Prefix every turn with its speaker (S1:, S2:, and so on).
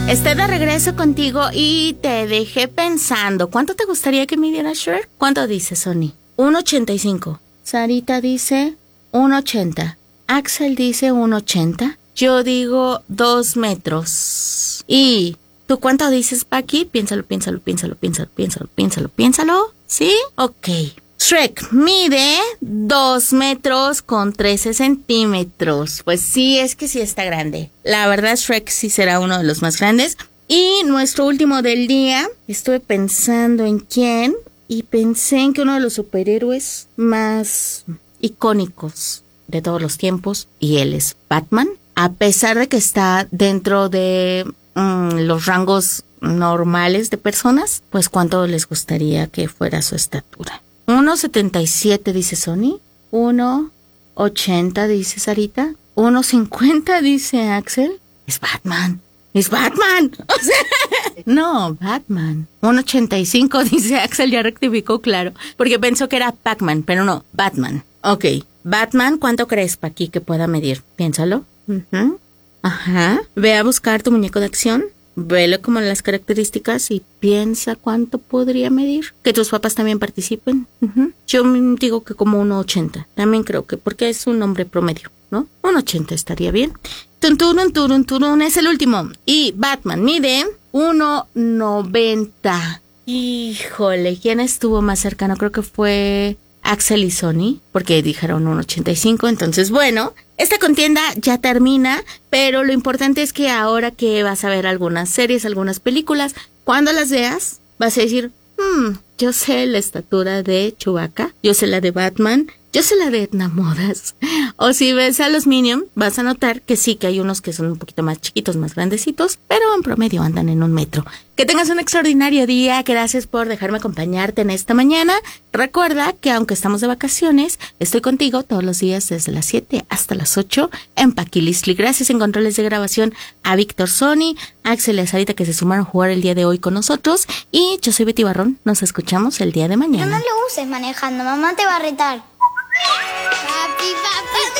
S1: Estoy de regreso contigo y te dejé pensando. ¿Cuánto te gustaría que midiera Shrek? ¿Cuánto dice Sony? 1.85. Sarita dice 1.80. Axel dice 1.80. Yo digo 2 metros. ¿Y tú cuánto dices, Paqui? Piénsalo. ¿Sí? Ok. Shrek mide 2 metros con 13 centímetros. Pues sí, es que sí está grande. La verdad, Shrek sí será uno de los más grandes. Y nuestro último del día, estuve pensando en quién. Y pensé en que uno de los superhéroes más icónicos de todos los tiempos. Y él es Batman. A pesar de que está dentro de los rangos normales de personas, pues ¿cuánto les gustaría que fuera su estatura? 1.77 dice Sony, 1.80 dice Sarita, 1.50 dice Axel. Es Batman. O sea, no, Batman. 1.85 dice Axel, ya rectificó, claro, porque pensó que era Pac-Man, pero no, Batman. Ok, Batman, ¿cuánto crees, Paqui, que pueda medir? Piénsalo. Ajá. Ve a buscar tu muñeco de acción. Velo como las características y piensa cuánto podría medir. Que tus papás también participen. Yo digo que como 1.80. También creo que, porque es un nombre promedio, ¿no? 1.80 estaría bien. Turun, es el último. Y Batman mide 1.90. Híjole, ¿quién estuvo más cercano? Creo que fue Axel y Sony, porque dijeron 1.85. Entonces, bueno, esta contienda ya termina, pero lo importante es que ahora que vas a ver algunas series, algunas películas, cuando las veas, vas a decir, yo sé la estatura de Chewbacca, yo sé la de Batman, yo sé la de Edna Modas. O si ves a los Minions, vas a notar que sí, que hay unos que son un poquito más chiquitos, más grandecitos, pero en promedio andan en 1 metro. Que tengas un extraordinario día. Gracias por dejarme acompañarte en esta mañana. Recuerda que aunque estamos de vacaciones, estoy contigo todos los días desde las 7 hasta las 8 en Paqui Listli. Gracias en controles de grabación a Víctor Sony, a Axel y a Sarita que se sumaron a jugar el día de hoy con nosotros. Y yo soy Betty Barrón. Nos escuchamos el día de mañana.
S2: No lo uses manejando, mamá te va a retar. Papi,